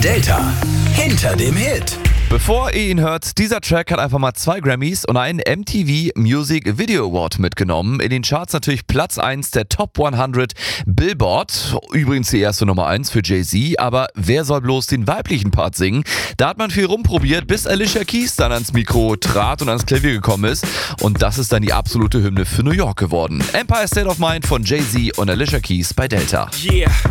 Delta hinter dem Hit. Bevor ihr ihn hört, dieser Track hat einfach mal 2 Grammys und einen MTV Music Video Award mitgenommen. In den Charts natürlich Platz 1 der Top 100 Billboard. Übrigens die erste Nummer 1 für Jay-Z. Aber wer soll bloß den weiblichen Part singen? Da hat man viel rumprobiert, bis Alicia Keys dann ans Mikro trat und ans Klavier gekommen ist. Und das ist dann die absolute Hymne für New York geworden. Empire State of Mind von Jay-Z und Alicia Keys bei Delta. Yeah.